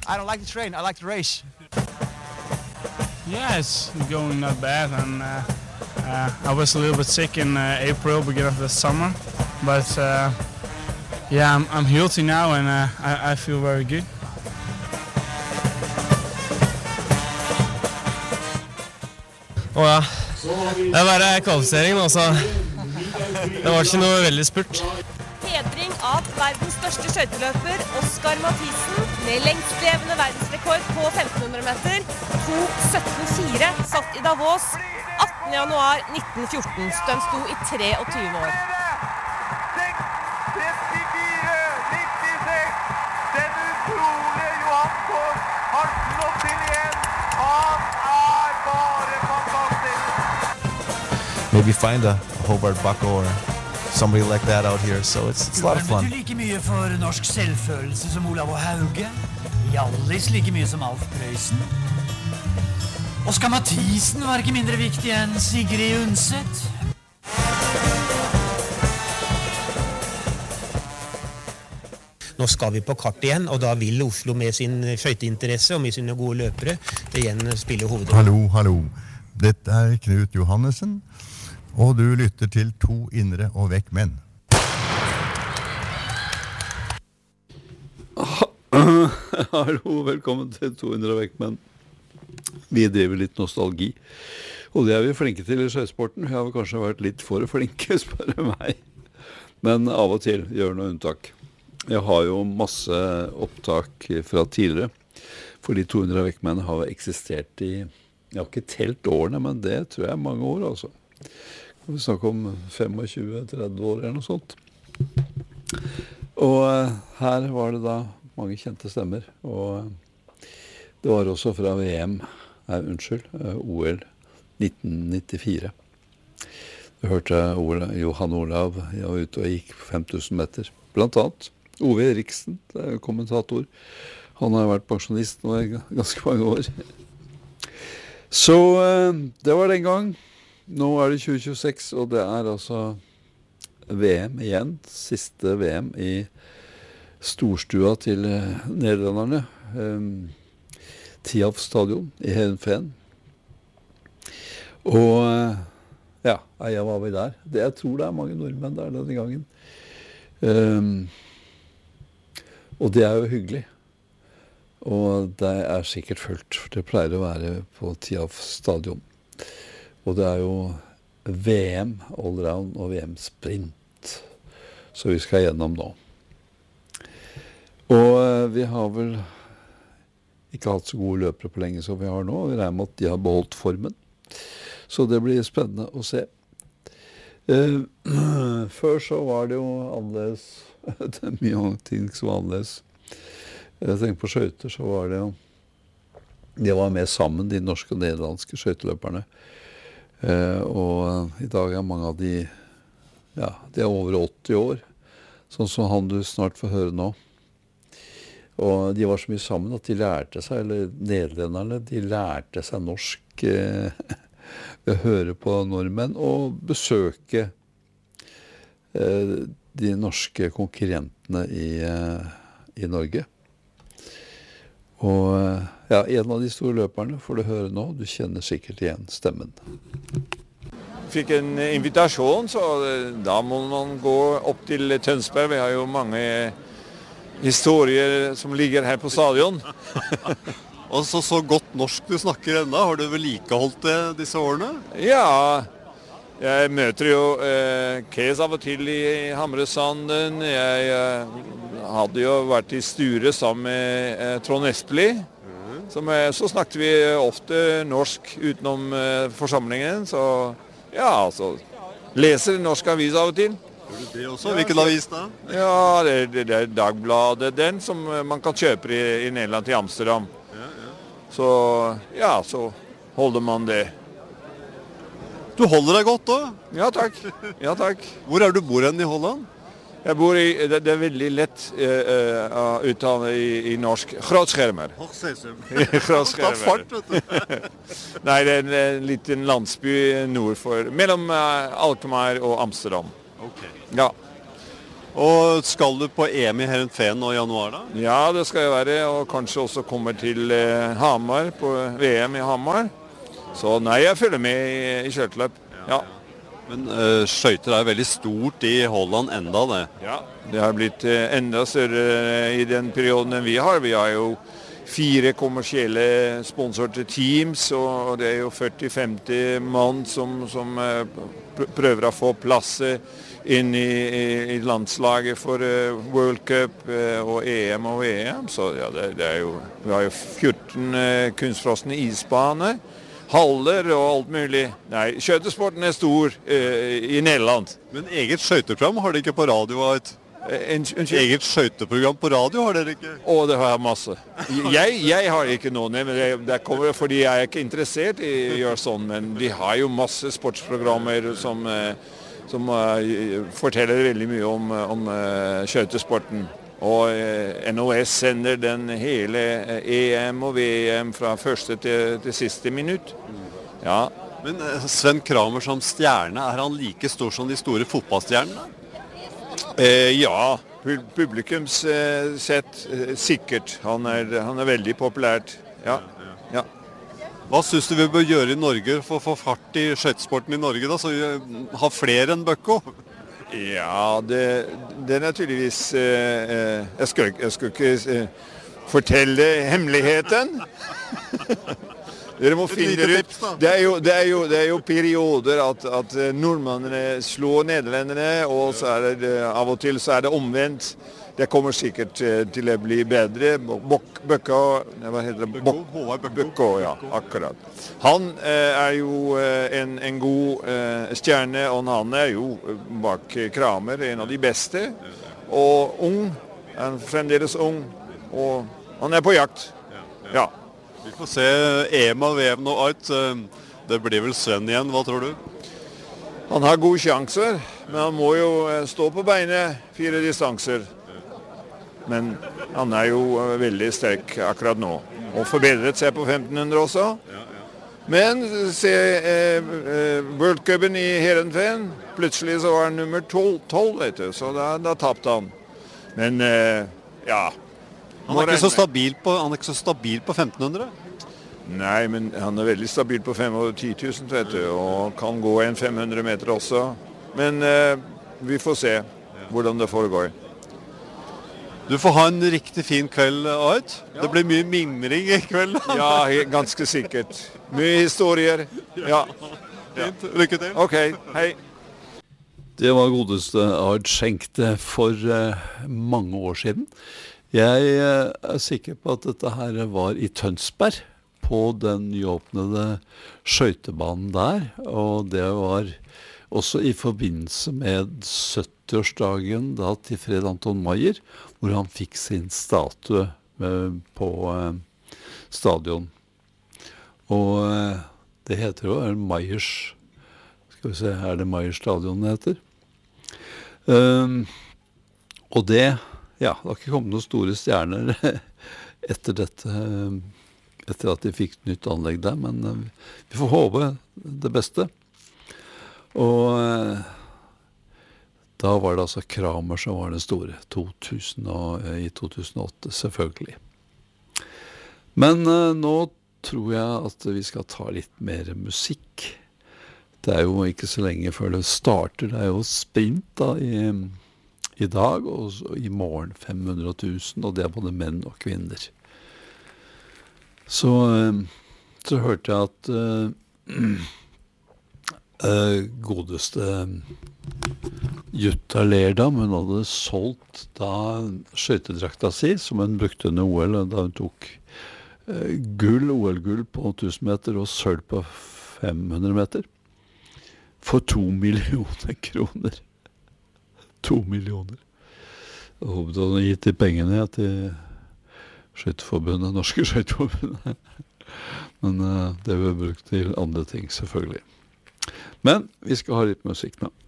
I don't like the train, I like the race. Yeah, it's going not bad, and I was a little bit sick in April, beginning of the summer, but yeah, I'm healthy now, and I feel very good. Ja, det bare kvalifisering, altså. Det var ikke noe veldig spurt. Hedring av verdens største skøyteløper, Oskar Mathisen, med lengstlevende verdensrekord på 1500 meter, 2.17,4, satt i Davos 18. januar 1914, så den sto i 23 år. 34-96, den utrolige Johan Kors har slått til igjen, han bare fantastisk. Maybe find a Hobart Bucko or somebody like that out here, so it's a lot of fun. Du like mye for norsk selvfølelse som Olav og Hauge, Hjallis like mye som Alf Prøysen. Oskar Mathisen var ikke mindre viktig enn Sigrid Undset. Nå skal vi på kart igjen, og da vil Oslo med sin skøyteinteresse og med sine gode løpere igjen spille hovedrollen. Hallo. Dette er Knut Johannessen, og du lytter til To indre og vekk menn. Hallo, velkommen til To indre og vekk menn. Vi driver litt nostalgi, og det er vi flinke til i skøytesporten. Vi har kanskje vært litt for flinke, spør meg. Men av og til gjør noe unntak. Jeg har jo masse opptak fra tidligere, fordi 200 vekkmenn har eksistert i, jeg har ikke telt årene, men det tror jeg er mange år altså. Vi snakker om 25-30 år eller noe sånt. Og her var det da mange kjente stemmer, og det var også fra OL 1994. Jeg hørte Johan Olav, jeg var ute og gikk på 5000 meter, blant annet. Ove Riksen, kommentator. Han har vært pensjonist nå i ganske mange år. Så det var den gang. Nå er det 2026, og det er altså VM igjen. Siste VM i storstua til nederlanderne. Tiaf stadion i Heerenveen. Og ja, jeg var vel der. Jeg tror det er mange nordmenn der denne gangen. Og det er jo hyggelig. Og det er sikkert fullt, for det pleier å være på Tiaf stadion. Og det er jo VM allround og VM sprint, så vi skal gjennom nå. Og vi har vel ikke hatt så gode løpere på lenge som vi har nå. Vi regner med at de har beholdt formen. Så det blir spennende å se. Før så var det jo annerledes. Det er mye ting som var annerledes. Jeg tenker på skøyter, så var det jo, de var med sammen, de norske og nederlandske skøyteløperne. Og i dag er mange av de, ja, de er over 80 år, sånn som han du snart får høre nå. Og de var så mye sammen at de lærte seg, eller nederlenderne, de lærte seg norsk ved å høre på nordmenn og besøke de norske konkurrentene i Norge. Og ja, en av de store løperne får du høre nå, du kjenner sikkert igjen stemmen. Fikk en invitasjon, så da må man gå opp til Tønsberg. Vi har jo mange historier som ligger her på stadion. Og så godt norsk du snakker enda. Har du vedlikeholdt det disse årene? Ja, jeg møter jo Kes av og til i Hamresanden. Jeg hadde jo vært i Sture sammen med Trond Espelid. Så snakket vi ofte norsk utenom forsamlingen. Så ja, altså, leser norsk avis av og til. Gjør du det også? Hvilken avis da? Ja, det er Dagbladet, den som man kan kjøpe i Nederland til Amsterdam. Så ja, så holder man det. Du holder deg godt da? Ja, takk. Ja, takk. Hvor er du bor hen i Holland? Jeg bor det er veldig lett uttale i norsk. Grootschermer. Grootschermer. Fart, vet du. Nei, det er en liten landsby nord mellom Alkmaar og Amsterdam. Ok. Ja. Og skal du på EM I Heerenveen nå I januar da? Ja, det skal jeg være, og kanskje også kommer til Hamar, på VM I Hamar. Så nei, jeg følger med I skøyteløp. Ja. Men skøyter veldig stort I Holland enda det. Ja, det har blitt enda større I den perioden enn vi har. Vi har jo 4 kommersielle sponsorerte teams, og det jo 40-50 mann som prøver å få plass inn I landslaget for World Cup og EM og VM. Så ja, det jo, vi har jo 14 kunstfrosne isbaner, haller og alt mulig. Nei, skøytesporten stor I Nederland. Men eget skøyteprogram har de ikke på radio? Eget skøyteprogram på radio har dere ikke? Det har jeg masse. Jeg har ikke noe, men det kommer fordi jeg ikke interessert I å gjøre sånn, men de har jo masse sportsprogrammer som forteller veldig mye om skøytesporten. Og NOS sender den hele EM og VM fra første til siste minutt. Ja. Men Sven Kramer som stjerne, han like stor som de store fotballstjernene? Ja, publikums sett sikkert. Han veldig populært. Ja. Hva synes du vi bør gjøre I Norge for å få fart I skøytesporten I Norge da, så vi har flere enn Bøkko? Ja, det naturligvis, jeg skal ikke fortelle hemmeligheten. Dere må finne ut, det jo perioder at nordmennene slår nederlenderne, og så det, av og til så det omvendt. Det kommer sikkert til å bli bedre. Bøkko, hva heter det? Bøkko, ja, akkurat. Han jo en god stjerne, og han jo bak Kramer, en av de beste. Og ung, han fremdeles ung, og han på jakt. Ja. Vi får se EM og VM nå alt. Det blir vel Sven igjen, hva tror du? Han har gode sjanser, men han må jo stå på beinet 4 distanser. Men han jo veldig sterk akkurat nå, og forbedret seg på 1500 også. Men se World Cupen I Heerenveen, plutselig så var han nummer 12, vet du, så da tappte han. Men ja. Han ikke så stabil på 1500? Nei, men han veldig stabil på 5 og 10 000, vet du, og kan gå en 500 meter også. Men vi får se hvordan det foregår. Du får ha en riktig fin kveld, Art. Ja. Det blir mye mimring I kveld. Ja, ganske sikkert. Mye historier. Ja. Lykke til. Ok, hei. Det var godeste Art Schenkte for mange år siden. Jeg sikker på at dette her var I Tønsberg, på den nyåpnede skøytebanen der, og det var også I forbindelse med 70-årsdagen da til Fred Anton Meyer, hvor han fikk sin statue på stadion. Og det heter jo Meyers, skal vi se, det Meyers stadion det heter? Og det, ja, det har ikke kommet noen store stjerner etter dette, etter at de fikk nytt anlegg der, men vi får håpe det beste. Og da var det altså Kramer som var den store, I 2008, selvfølgelig. Men nå tror jeg at vi skal ta litt mer musikk. Det jo ikke så lenge før det starter, det jo sprint da I dag, og I morgen 500 000, og det både menn og kvinner. Så hørte jeg at godeste Jutta Lerdam, hun hadde solgt da skøytedrakta si, som hun brukte under OL, da hun tok OL-gull på 1000 meter og sølv på 500 meter, for 2 millioner kroner. 2 millioner. Jeg håper hun har gitt de pengene til Skøyteforbundet, Norske Skøyteforbundet. Men det ble brukt til andre ting, selvfølgelig. Men vi skal ha litt musikk nå.